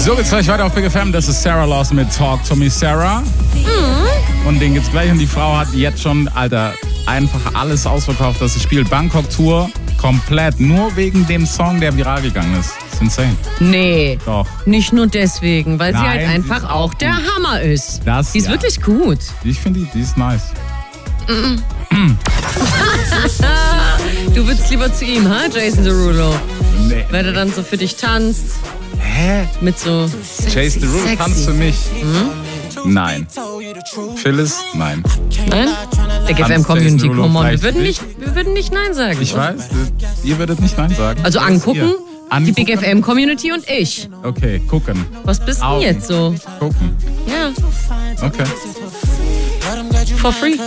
So geht's gleich weiter auf Big FM. Das ist Sarah Lawson mit Talk to Me, Sarah. Und den geht's gleich. Und die Frau hat jetzt schon, Alter, einfach alles ausverkauft, dass sie spielt. Bangkok-Tour komplett. Nur wegen dem Song, der viral gegangen ist. Das ist insane. Nee. Doch. Nicht nur deswegen, weil sie Nein, halt sie einfach ist auch auch der gut. Hammer ist. Das, Die ist ja. wirklich gut. Ich finde, die ist nice. Du würdest lieber zu ihm, ha, Jason Derulo? Nee. Weil er dann so für dich tanzt. Hä? Mit so Chase Derulo sexy. tanzt für mich. Nein. Phyllis? Nein. Nein? Der Jason GFM-Community, Derulo come on. vielleicht Wir würden nicht Nein sagen. Ich weiß, ihr würdet nicht Nein sagen. Also Das ist angucken, ihr. die Big FM-Community und ich. Okay, gucken. Was bist denn Augen. jetzt so? Gucken. Ja, Okay. for free.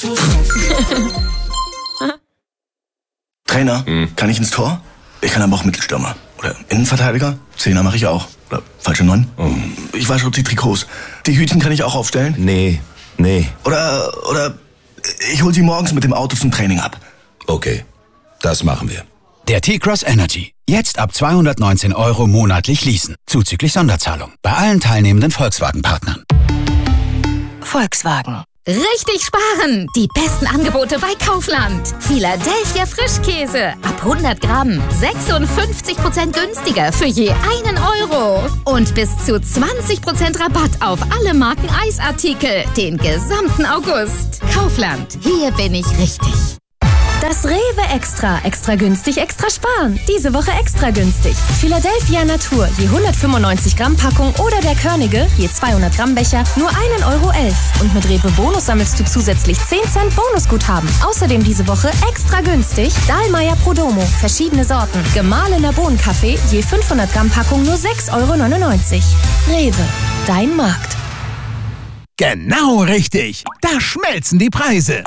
Trainer, kann ich ins Tor? Ich kann aber auch Mittelstürmer. Oder Innenverteidiger? Zehner mache ich auch. Oder falsche 9. Ich wasche auch die Trikots. Die Hütchen kann ich auch aufstellen? Nee. Oder ich hol sie morgens mit dem Auto zum Training ab. Okay, das machen wir. Der T-Cross Energy. Jetzt ab 219 € monatlich leasen. Zuzüglich Sonderzahlung. Bei allen teilnehmenden Volkswagen-Partnern. Volkswagen. Richtig sparen! Die besten Angebote bei Kaufland. Philadelphia Frischkäse. Ab 100 Gramm. 56% günstiger für je 1 €. Und bis zu 20% Rabatt auf alle Marken Eisartikel. Den gesamten August. Kaufland. Hier bin ich richtig. Das Rewe Extra. Extra günstig, extra sparen. Diese Woche extra günstig. Philadelphia Natur, je 195 Gramm Packung oder der Körnige, je 200 Gramm Becher, nur 1,11 € Und mit Rewe Bonus sammelst du zusätzlich 10 Cent Bonusguthaben. Außerdem diese Woche extra günstig Dahlmeier Prodomo, verschiedene Sorten. Gemahlener Bohnenkaffee, je 500 Gramm Packung, nur 6,99 €. Rewe, dein Markt. Genau richtig. Da schmelzen die Preise.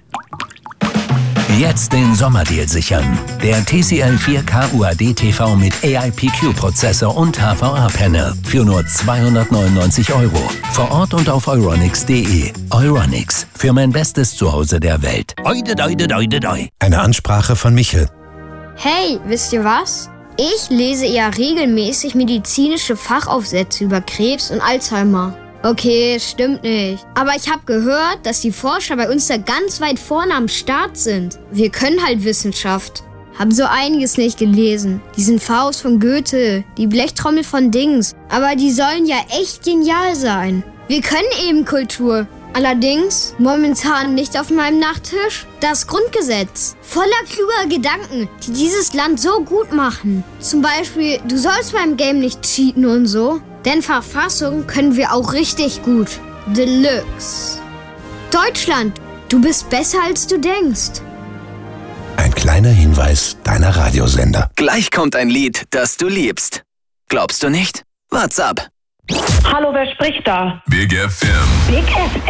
Jetzt den Sommerdeal sichern. Der TCL 4K UHD TV mit AIPQ-Prozessor und HVA-Panel für nur 299 €. Vor Ort und auf euronics.de. Euronics, für mein bestes Zuhause der Welt. Eine Ansprache von Michel. Hey, wisst ihr was? Ich lese eher regelmäßig medizinische Fachaufsätze über Krebs und Alzheimer. Okay, stimmt nicht. Aber ich habe gehört, dass die Forscher bei uns da ganz weit vorne am Start sind. Wir können halt Wissenschaft. Haben so einiges nicht gelesen. Diesen Faust von Goethe, die Blechtrommel von Dings. Aber die sollen ja echt genial sein. Wir können eben Kultur. Allerdings momentan nicht auf meinem Nachttisch das Grundgesetz. Voller kluger Gedanken, die dieses Land so gut machen. Zum Beispiel, du sollst beim Game nicht cheaten und so. Denn Verfassung können wir auch richtig gut. Deluxe. Deutschland, du bist besser als du denkst. Ein kleiner Hinweis deiner Radiosender. Gleich kommt ein Lied, das du liebst. Glaubst du nicht? What's up? Hallo, wer spricht da? Big FM. Big FM.